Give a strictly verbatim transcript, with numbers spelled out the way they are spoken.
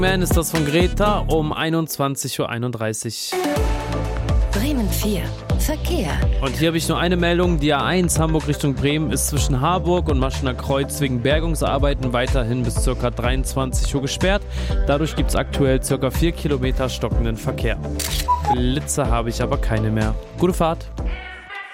Man ist das von Greta um einundzwanzig Uhr einunddreißig. Bremen vier. Verkehr. Und hier habe ich nur eine Meldung. Die A eins Hamburg Richtung Bremen ist zwischen Harburg und Maschener Kreuz wegen Bergungsarbeiten weiterhin bis ca. dreiundzwanzig Uhr gesperrt. Dadurch gibt es aktuell ca. vier Kilometer stockenden Verkehr. Blitze habe ich aber keine mehr. Gute Fahrt.